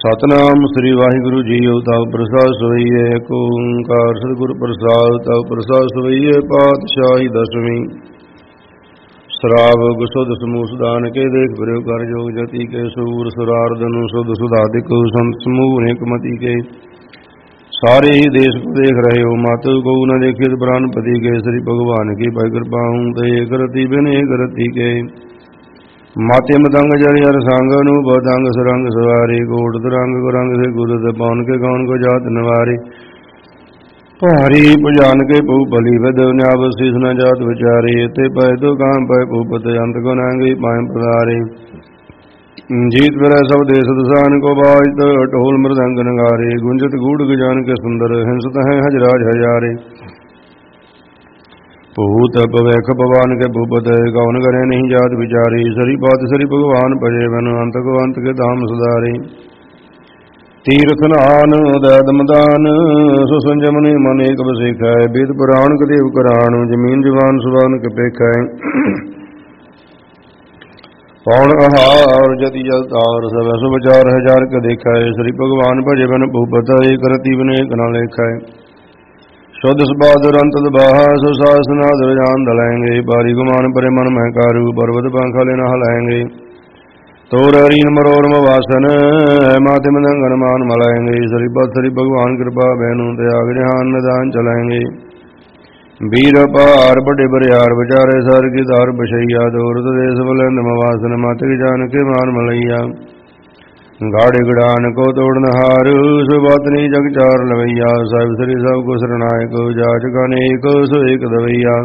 ਸਤਨਾਮ ਸ੍ਰੀ Waheguru JIO. ਤਵ ਪ੍ਰਸਾਦ ਸਵਈਏ ਏਕ ਓੰਕਾਰ ਸਤਿਗੁਰ ਪ੍ਰਸਾਦ। ਤਵ ਪ੍ਰਸਾਦ ਸਵਈਏ ਪਾਤਸ਼ਾਹੀ ਦਸਵੀਂ। ਸ਼ਰਾਬ ਗੁਸੁਧ ਸਮੂਹ ਸੁਦਾਨ ਕੇ ਦੇਖ ਫਿਰਿਓ ਕਰ ਜੋਗ ਜਤੀ ਕੇ ਸੂਰ ਸੁਰਾਰਦਨੁ ਸੁਧ ਸੁਧਾਦਿਕ ਸੰਤ ਸਮੂਹ ਅਨੇਕਮਤੀ ਕੇ। ਸਾਰੇ ਹੀ ਦੇਸ਼ ਕੋ ਦੇਖ ਰਹੇ ਹੋ ਮਤ ਕੋ ਨ ਦੇਖਿਤ ਪ੍ਰਾਨਪਤੀ ਕੇ। ਸ੍ਰੀ ਭਗਵਾਨ ਕੀ ਪਾਈ ਕਿਰਪਾ ਹੂੰ ਤੇ ਕਰਤੀ ਬਿਨ ਕਰਤੀ ਕੇ। ਮਾਤੇ ਮਤੰਗ ਜਲ ਹਰ ਸੰਗ ਨੂੰ ਬਤੰਗ ਸਰੰਗ ਸਵਾਰੀ। ਕੋਟ ਤਰੰਗ ਕੁਰੰਗ ਸੇ ਗੁਰਤ ਪੌਨ ਕੇ ਕੌਣ ਕੋ ਜਾਤ ਨਿਵਾਰੀ। ਭਾਰੀ ਭੁਜਾਨ ਕੇ ਪੂ ਭਲੀ ਵਿਦ ਨਿਆਵ ਸੀਸ ਨ ਜਾਤ ਵਿਚਾਰੀ। ਤੇ ਪੈ ਤੋ ਕਾਮ ਪੈ ਭੂਪਤ ਅੰਤ ਕੋ ਨਾਂਗੀ ਪਾਇ ਪਦਾਰੀ। ਜੀਤ ਫਿਰੈ ਸਭ ਦੇਸ ਦਸਾਨ ਕੋ ਬਾਜ ਢੋਲ ਮ੍ਰਿਦੰਗ ਨਗਾਰੇ। ਗੁੰਜਤ ਗੂੜ ਗਜਾਨ ਕੇ ਸੁੰਦਰ ਹਿੰਸਤ ਹੈ ਹਜਰਾਜ ਹਜ਼ਾਰੇ। ਭੂਤ ਭਵਿਖ ਭਵਾਨ ਕੇ ਭੂਪਤ ਕੌਣ ਕਰੇ ਨਹੀਂ ਜਾਤ ਵਿਚਾਰੀ। ਸ੍ਰੀ ਪਾਤ ਸ੍ਰੀ ਭਗਵਾਨ ਭਜੇ ਬਨ ਅੰਤ ਕੋ ਅੰਤ ਕੇ ਧਾਮ ਸੁਧਾਰੇ। ਤੀਰਥ ਨਾਨ ਉਦੈਤ ਮਦਾਨ ਸੋ ਸੰਜਮਨੀ ਮਨ ਏਕ ਬਸੇਖੈ। ਵੇਦ ਪੁਰਾਣ ਕਦੇਵ ਕੁਰਾਨ ਜਮੀਨ ਜਵਾਨ ਸੁਬਾਨ ਕੇ ਪੇਖੈ। ਪੌਣ ਆਹਾਰ ਜਤੀ ਜਲ ਤਾਰ ਸਭ ਸੋ ਵਿਚਾਰ ਹਜ਼ਾਰ ਕੇ ਦੇਖੈ। ਸ੍ਰੀ ਭਗਵਾਨ ਭਜੇ ਬਨ ਭੂਪਤ ਏਕ ਰਤੀ ਬਿਨ ਏਕ ਨ ਲੇਖੈ। ਸ਼ੁੱਧ ਸਬਾਦਰ ਅੰਤ ਦਬਾਹਾ ਸੋ ਸਾਸਨਾਦ ਰਜਾਨ ਦਲੈਂਗੇ। ਬਾਰੀ ਗੁਮਾਨ ਪਰੇ ਮਨ ਮਹਿਕਾਰੂ ਪਰਵਤ ਪੰਖਾ ਲੈ ਨਾ ਹਲਾਏਂਗੇ। ਤੋਰ ਹਰੀਨ ਮਰੋਰ ਮਵਾਸਨ ਮਾਤੇ ਮਦੰਗਨ ਮਾਨ ਮਲਾਏਂਗੇ। ਸ੍ਰੀ ਪਤ ਸ੍ਰੀ ਭਗਵਾਨ ਕਿਰਪਾ ਬੈਨੂ ਤਿਆਗ ਜਹਾਨ ਨਿਦਾਨ ਚਲਾਏਂਗੇ। ਵੀਰ ਪਾਰ ਵੱਡੇ ਬਰਿਆਰ ਵਿਚਾਰੇ ਸਰ ਕੀ ਧਾਰ ਬਸ਼ਈਆ। ਦੋਰਤ ਦੇਸ ਬਲੰਦ ਮਵਾਸਨ ਮਾਤੇ ਕੀ ਜਾਨ ਕੇ ਮਾਨ ਮਲਈਆ। ਗਾੜੇ ਗੜਾਨ ਕੋ ਤੋੜਨ ਹਾਰ ਸੋ ਬਾਤਨੀ ਜਗ ਚਾਰ ਲਵਈਆ। ਸਾਹਿਬ ਸ੍ਰੀ ਸਭ ਕੋ ਸਰਨਾਇਕ ਜਾਚ ਅਨੇਕ ਸੋ ਏਕ ਦਵਈਆ।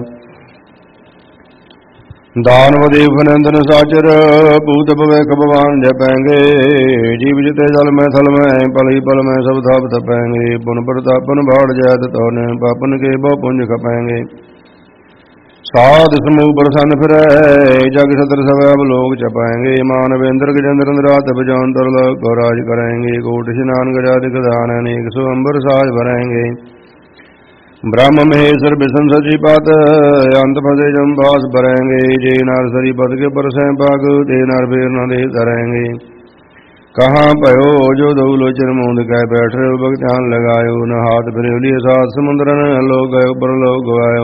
ਦਾਨਵ ਦੇਵ ਨੰਦਨ ਸਾਚਰ ਭੂਤ ਭਵਿਖ ਭਵਾਨ ਜਪੈਂਗੇ। ਜੀਵ ਜਿਤੇ ਜਲ ਮੈਂ ਥਲ ਮੈਂ ਪਲੀ ਪਲ ਮੈਂ ਸਭ ਥਾਪ ਤਪੈਂਗੇ। ਪੁਨ ਪ੍ਰਤਾਪਨ ਬਾੜ ਜੈਤ ਤੌਨ ਪਾਪਨ ਕੇ ਬਹੁ ਪੁੰਜ ਖਪੈਂਗੇ। ਸਾਧ ਸਮੂਹ ਪ੍ਰਸੰਨ ਫਿਰੈ ਜਗ ਸਤਰ ਸਭ ਅਬ ਲੋਕ ਚਪਾਏਂਗੇ। ਮਾਨਵ ਇੰਦਰ ਗਜੇਂਦਰ ਰਾਤ ਬਜਾਨ ਲੋਕ ਕੋ ਰਾਜ ਕਰਾਏਂਗੇ। ਕੋਟ ਇਸ਼ਨਾਨ ਗਜਾਦਿਕ ਦਾਨ ਅਨੇਕ ਸੋ ਅੰਬਰ ਸਾਜ ਭਰਾਏਂਗੇ। ब्रह्म महेश्वर विष्णु सची पत अंत फसे जम बास भरेंगे। जे नार सरी पद के पर सैं पाग ते नार फेर न दे तरेंगे। कहाँ पयो जो दो लोचन मूंद कह बैठ रहे भगत्यान लगायो। न हाथ फिर लिए सात समुद्र न लो गयो पर लो गवायो।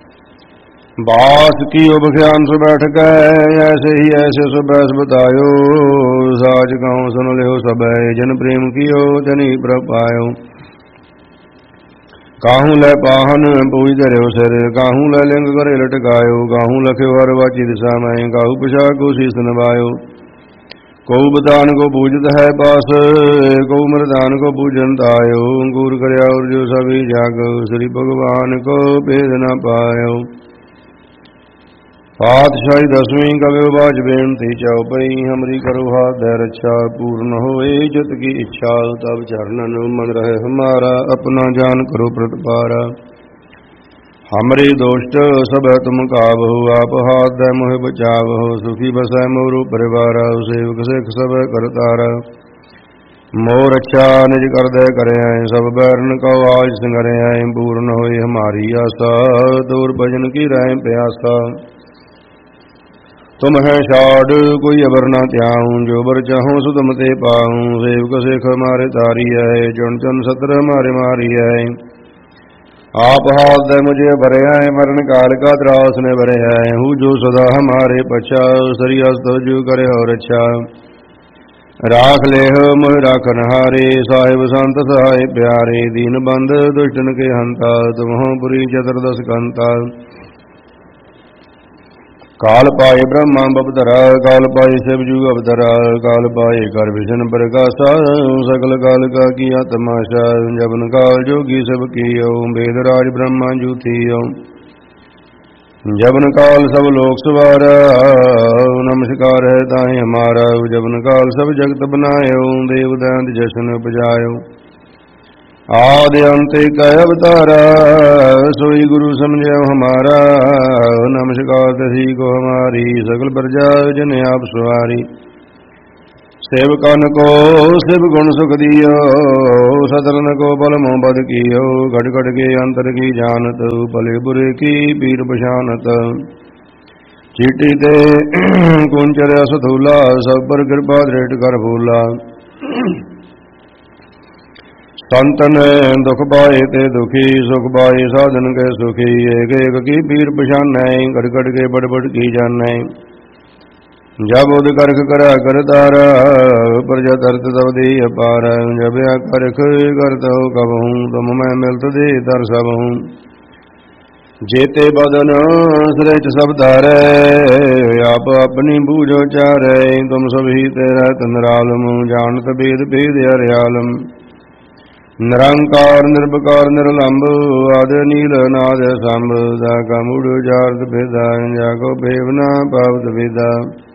बास की बख्यान सो बैठ गए ऐसे ही ऐसे सो बैस बतायो। साच कहूँ सुन लियो सब जन प्रेम कियो जनी प्रभ पायो। काहू लै पाहन पूज धर्यो सिर काहू लै लिंग करे लटकायो। काहू लख्यो हर वाची दिशा में काहू पिछा को शीस नवायो। कऊ बदान को पूजत है पास कऊ मृदान को पूजन तायो। अंकुर करया और जो सभी जाग श्री भगवान को भेद न पायो। पातशाही दसवीं कवि बाज बेनती चौपई हमरी करो हाथ धै रक्षा। पूर्ण होए जत की इच्छा तब चरणन मन रहे हमारा। अपना जान करो प्रतिपारा। हमरे दोष्ट सब तुम काबहो आप हाथ धै मोह बचावहो। सुखी बसै मोरु परिवारा सेवक सिख सब करतारा। मोर अच्छा निज कर दे करे आए सब बैरन को आज सिंगरे आए। पूर्ण होए हमारी आशा तोर भजन की रहे प्यासा। तुम है छाड़ कोई अबर न त्याऊं जो बर चाहूं सो तुम ते पाऊं। सेवक सिख हमारे तारी है चुन चुन सत्र हमारे मारी है। आप हाथ दे मुझे भरे आए मरण काल का त्रास ने भरे आए। हूँ जो सदा हमारे पछा सरी हस्त जो करे और अच्छा। राख ले मोह राखन हारे साहिब संत सहाय प्यारे। दीन बंद दुष्टन के हंता तुम हो पुरी चतुर्दश कंता। काल पाए ब्रह्मा बपधरा काल पाए शिव जू अवतरा। काल पाए कर विष्णु प्रकाशा सकल काल का किया तमाशा। जबन काल जोगी सब कियो वेद राज ब्रह्मा जू थियो। जबन काल सब लोक सवारा नमस्कार है ताहि हमारा। जबन काल सब जगत बनायो देव दैंत जशन उपजायो। आदि अंत कह अवतारा सोई गुरु समझो हमारा। नमस्कार तसी को हमारी सकल प्रजा जन आप सवारी। सेवकन को शिव गुण सुख दियो सतरन को बल मोह बद कियो। घट घट के अंतर की जानत भले बुरे की पीर पशानत। चीटी ते कुंचर असथूला सब पर कृपा दृढ़ कर भूला। ਤਨ ਤਨ ਦੁਖ ਪਾਏ ਤੇ ਦੁਖੀ, ਸੁਖ ਪਾਏ ਸਾਧਨ ਕੇ ਸੁਖੀ। ਏਕ ਏਕ ਕੀ ਪੀਰ ਪਛਾਨੈ, ਘੜ ਘੜ ਕੇ ਬੜ ਬੜ ਕੀ ਜਾਣੈ। ਜਬ ਉਦ ਕਰਖ ਕਰਾ ਕਰਤਾਰ, ਪ੍ਰਜਾ ਤਰਤ ਤਬ ਦੀ ਅਪਾਰ। ਜਬ ਕਰਖ ਕਰਤ ਹੋ ਕਬਹੂੰ, ਤੁਮ ਮੈਂ ਮਿਲਤ ਦੇ ਤਰ ਸਬਹੂੰ। ਜੇਤੇ ਬਦਨ ਸ੍ਰਿਸ਼ਟ ਸਭ ਧਾਰੈ, ਆਪ ਆਪਣੀ ਬੂਝੋ ਚਾਰੈ। ਤੁਮ ਸਭੀ ਤੇਰਾ ਤਨਰਾਲਮ, ਜਾਣਤ ਬੇਦ ਭੇਦ ਹਰਿਆਲਮ। ਨਿਰੰਕਾਰ ਨਿਰਭਕਾਰ ਨਿਰਲੰਭ, ਆਦਿ ਨੀਲ ਨਾਦ ਸੰਭ। ਜਾ ਕਾ ਮੂੜ ਜਾਰਤ ਭੇਦਾ, ਜਾ ਕੋ ਭੇਵ ਨਾ ਪਾਵਤ ਭੇਦਾ।